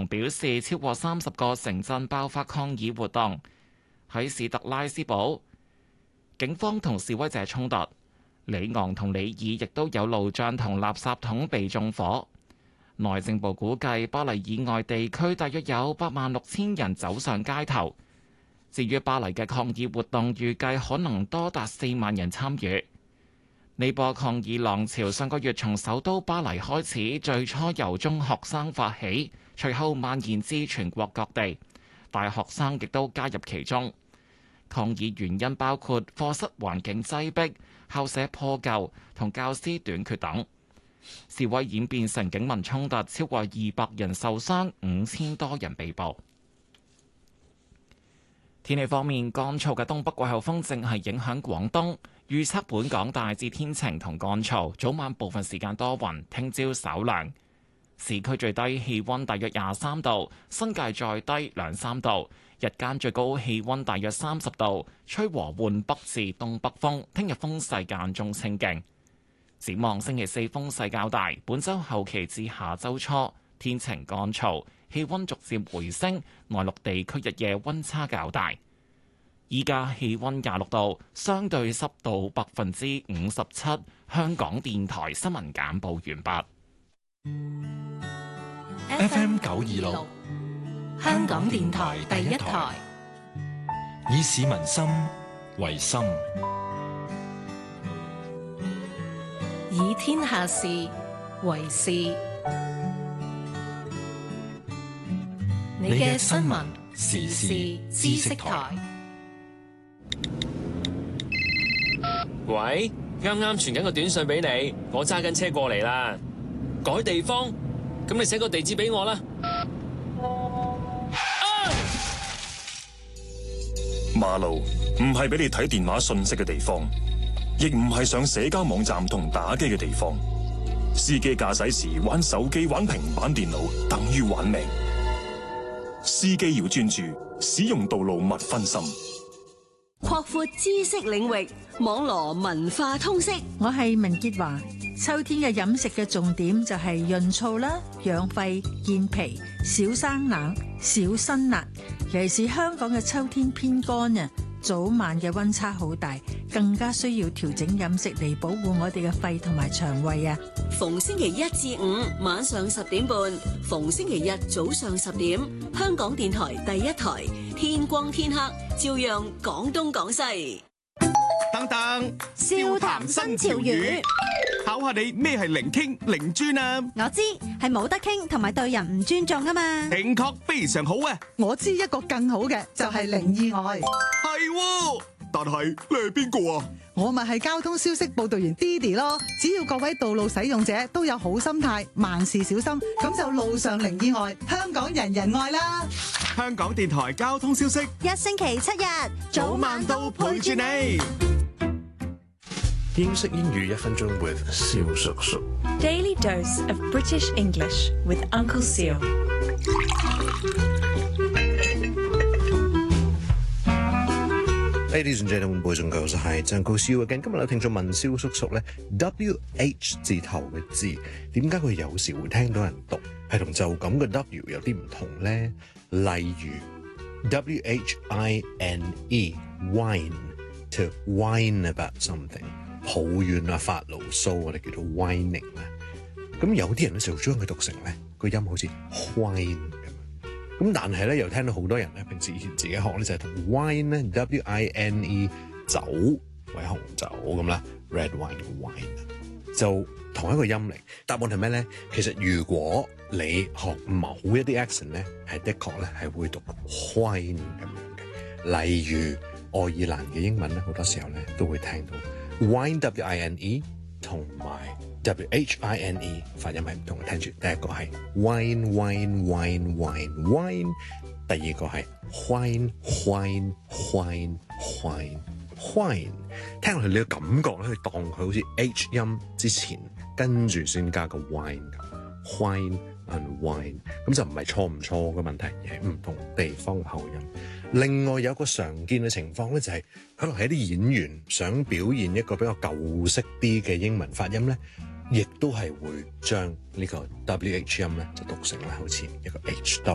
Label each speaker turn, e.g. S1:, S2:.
S1: 表示，超過30個城鎮爆發抗議活動。喺史特拉斯堡，警方同示威者衝突；里昂同里爾亦都有路障同垃圾桶被縱火。內政部估計，巴黎以外地區大約有86000人走上街頭。至於巴黎嘅抗議活動，預計可能多達4萬人參與。呢波抗議浪潮上個月從首都巴黎開始，最初由中學生發起，隨後蔓延至全國各地，大學生亦都加入其中。抗議原因包括課室環境擠迫、校舍破舊同教師短缺等。示威演變成警民衝突，超過200人受傷，5000多人被捕。天氣方面，乾燥嘅東北季候風正係影響廣東，預測本港大致天晴同乾燥，早晚部分時間多雲，聽朝稍涼。市區最低氣溫大約23度，新界再低2-3度。日間最高氣溫大約30度，吹和緩北至東北風。聽日風勢間中清勁。展望星期四風勢較大，本週後期至下週初天晴乾燥，氣溫逐漸回升，內陸地區日夜溫差較大。依家氣溫26度，相對濕度57%。香港電台新聞簡報完畢。
S2: FM 926，香港電台第一台，以市民心為心，
S3: 以天下事為事。你嘅新聞時事知識台。
S4: 喂，啱啱傳緊個短信俾你，我揸緊車過嚟啦。改地方，咁你寫個地址俾我啦。
S5: 馬路唔係俾你睇電話信息嘅地方，亦唔係上社交網站同打機嘅地方。司機駕駛時玩手機、玩平板電腦，等於玩命。司機要專注，使用道路勿分心。
S6: 擴闊知識領域，網羅文化通識。
S7: 我係明潔華。秋天嘅飲食嘅重點就係潤燥啦、養肺、健脾、少生冷、少辛辣。尤其是香港嘅秋天偏乾啊，早晚嘅溫差好大，更加需要調整飲食嚟保護我哋嘅肺同埋腸胃啊。
S6: 逢星期一至五晚上10點半，逢星期日早上10點，香港電台第一台，天光天黑照樣講東講西。
S8: 等等，笑談新潮語，考下你咩係零傾零專啊？
S9: 我知係冇得傾同埋對人唔尊重啊嘛。
S8: 正確，非常好啊！
S10: 我知一個更好嘅就係零意外。
S8: 係，但係你係邊個啊？
S10: 我咪係交通消息報道員 Didi 咯。只要各位道路使用者都有好心態，萬事小心，咁就路上零意外，香港人人愛啦。
S8: 香港電台交通消息，
S9: 一星期7日
S8: 早晚都陪住你。
S11: 英式英語1分鐘 with 蕭叔叔。
S3: Daily dose of British English with Uncle Seal。
S11: Ladies and gentlemen, boys and girls， 係Uncle Seal again。今日有聽眾問蕭叔叔咧 ，WH 字頭嘅字點解佢有時會聽到人讀係同就咁嘅 W 有啲唔同咧？例如 WHINE to whine about something， 抱怨啊、發牢騷，我哋叫做 whining 啊。咁有啲人咧就將佢讀成咧個音好似 whine 咁樣。咁但係咧又聽到好多人咧，平時以前自己學咧就係同 wine 咧 WINE 酒為紅酒咁啦 ，red wine 嘅 wine 就同一個音嚟。答案係咩咧？其實如果你學某一啲 accent 咧，係的確咧係會讀 wine 咁樣嘅。例如愛爾蘭嘅英文咧，好多時候咧都會聽到 wine WINE 同埋 WHINE 發音係唔同嘅。聽住，第一個係 wine wine wine wine wine， 第二個係 whine whine whine whine whine。聽落去你嘅感覺咧，可以當佢好似 H 音之前跟住先加個 wine 咁 whine and whine， 咁就唔係錯唔錯嘅問題，而係唔同地方嘅口音。另外有個常見嘅情況咧，就係可能係一啲演員想表現一個比較舊式啲嘅英文發音咧，亦都係會將呢個 WH 音咧就讀成咧好似一個 HW